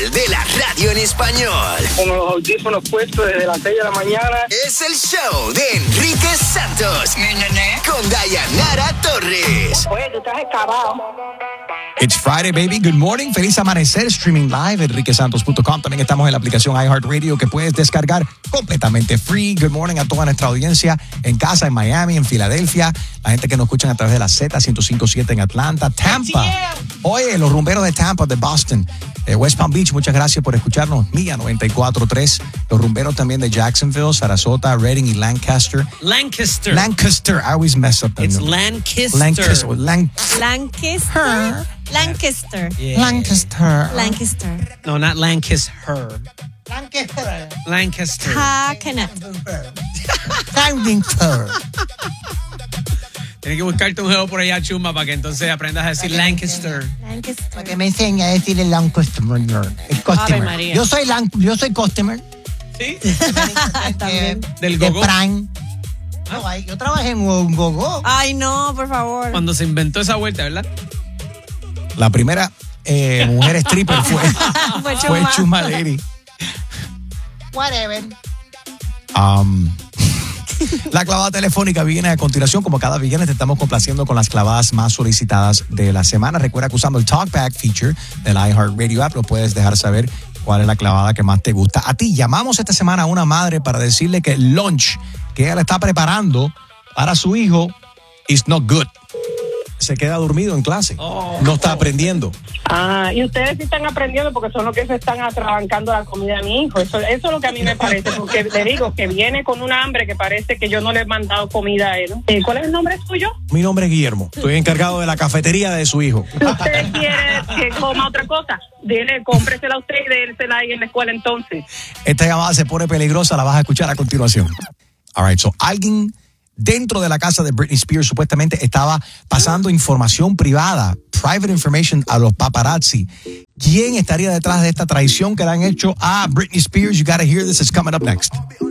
de la radio en español. Con los audífonos puestos desde las 6 de la mañana. Es el show de Enrique Santos. Con Dayanara Torres. Oye, tú estás excavado. It's Friday, baby. Good morning. Feliz amanecer. Streaming live, enriquesantos.com. También estamos en la aplicación iHeartRadio que puedes descargar completamente free. Good morning a toda nuestra audiencia en casa, en Miami, en Filadelfia. La gente que nos escuchan a través de la Z105.7 en Atlanta, Tampa. Oye, los rumberos de Tampa, de Boston, West Palm Beach, muchas gracias por escucharnos. Mía 94.3. Los rumberos también de Jacksonville, Sarasota, Redding y Lancaster. Lancaster. I always mess up. It's Lancaster. Lancaster. Yeah. Lancaster. No, not Lancaster. Lancaster. Tienes que buscarte un juego por allá, Chuma, para que entonces aprendas a decir Lancaster. Para que me enseñe a decir el customer. El customer. María. Yo soy customer. ¿Sí? También. Del de gogo. Prime. No, yo trabajé en un gogo. Ay, no, por favor. Cuando se inventó esa vuelta, ¿verdad? La primera mujer stripper fue Chuma Lady. Whatever. La clavada telefónica viene a continuación. Como cada viernes te estamos complaciendo con las clavadas más solicitadas de la semana. Recuerda que usando el Talkback feature del iHeartRadio app lo puedes dejar saber cuál es la clavada que más te gusta. A ti, llamamos esta semana a una madre para decirle que el lunch que ella le está preparando para su hijo is not good. Se queda dormido en clase. No está aprendiendo. Ah, y ustedes sí están aprendiendo porque son los que se están atrabancando la comida a mi hijo. Eso es lo que a mí me parece, porque le digo que viene con un hambre que parece que yo no le he mandado comida a él. ¿Cuál es el nombre suyo? Mi nombre es Guillermo. Estoy encargado de la cafetería de su hijo. Si usted quiere que coma otra cosa, dile, cómpresela a usted y dérsela ahí en la escuela entonces. Esta llamada se pone peligrosa, la vas a escuchar a continuación. All right, so alguien dentro de la casa de Britney Spears supuestamente estaba pasando información privada, private information, a los paparazzi. ¿Quién estaría detrás de esta traición que le han hecho a Britney Spears? You gotta hear this. It's coming up next.